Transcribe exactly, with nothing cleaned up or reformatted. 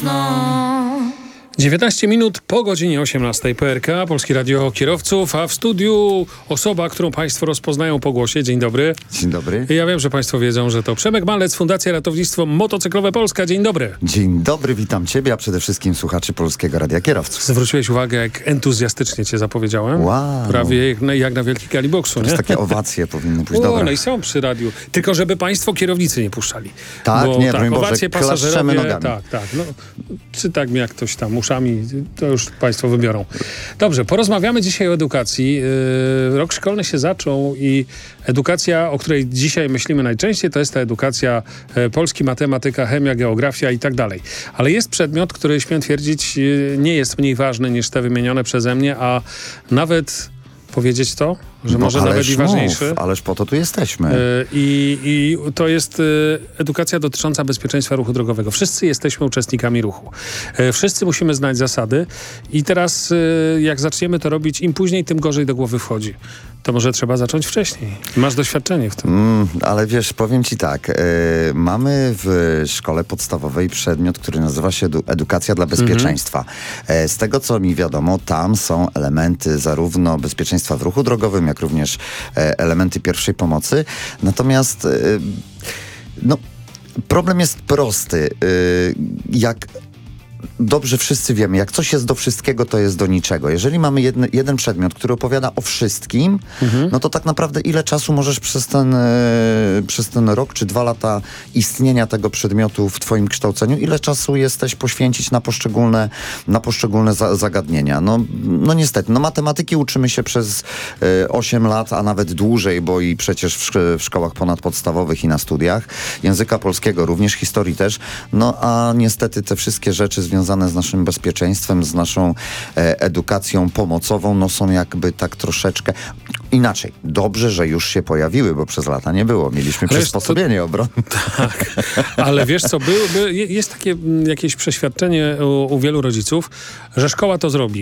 mocno. dziewiętnaście minut po godzinie osiemnastej. P R K, Polskie Radio Kierowców, a w studiu osoba, którą państwo rozpoznają po głosie. Dzień dobry. Dzień dobry. Ja wiem, że państwo wiedzą, że to Przemek Malec, Fundacja Ratownictwo Motocyklowe Polska. Dzień dobry. Dzień dobry, witam ciebie, a przede wszystkim słuchaczy Polskiego Radia Kierowców. Zwróciłeś uwagę, jak entuzjastycznie cię zapowiedziałem. Wow. Prawie jak na, jak na Wielki Gali Boksu, To nie? jest takie owacje powinny pójść. O, Dobra. no i są przy radiu. Tylko żeby państwo kierownicy nie puszczali. Tak, Bo, nie, tak, broń Boże, owacje klaszczemy pasażerowie, nogami. tak, tak. No, czy tak jak ktoś tam uszami, to już państwo wybiorą. Dobrze, porozmawiamy dzisiaj o edukacji. Yy, rok szkolny się zaczął i edukacja, o której dzisiaj myślimy najczęściej, to jest ta edukacja yy, polski, matematyka, chemia, geografia i tak dalej. Ale jest przedmiot, który śmiem twierdzić yy, nie jest mniej ważny niż te wymienione przeze mnie, a nawet powiedzieć to, że No, może nawet ależ i ważniejszy. Mów, ależ po to tu jesteśmy. Yy, I, I to jest y, edukacja dotycząca bezpieczeństwa ruchu drogowego. Wszyscy jesteśmy uczestnikami ruchu. Y, wszyscy musimy znać zasady i teraz y, jak zaczniemy to robić, im później, tym gorzej do głowy wchodzi. To może trzeba zacząć wcześniej. Masz doświadczenie w tym. Mm, ale wiesz, powiem ci tak, y, mamy w szkole podstawowej przedmiot, który nazywa się edu- edukacja dla bezpieczeństwa. Mm-hmm. Y, z tego, co mi wiadomo, tam są elementy zarówno bezpieczeństwa w ruchu drogowym, jak również y, elementy pierwszej pomocy. Natomiast y, no, problem jest prosty. Y, jak Dobrze wszyscy wiemy, jak coś jest do wszystkiego, to jest do niczego. Jeżeli mamy jedny, jeden przedmiot, który opowiada o wszystkim, mhm. no to tak naprawdę ile czasu możesz przez ten, e, przez ten rok czy dwa lata istnienia tego przedmiotu w twoim kształceniu, ile czasu jesteś poświęcić na poszczególne, na poszczególne za, zagadnienia? No, no niestety, no matematyki uczymy się przez e, osiem lat, a nawet dłużej, bo i przecież w, szko- w szkołach ponadpodstawowych i na studiach. Języka polskiego również, historii też. No a niestety te wszystkie rzeczy związane z naszym bezpieczeństwem, z naszą e, edukacją pomocową, no są jakby tak troszeczkę inaczej. Dobrze, że już się pojawiły, bo przez lata nie było. Mieliśmy Ale przysposobienie to... obronne. Tak, ale wiesz co, by, by, jest takie m, jakieś przeświadczenie u, u wielu rodziców, że szkoła to zrobi.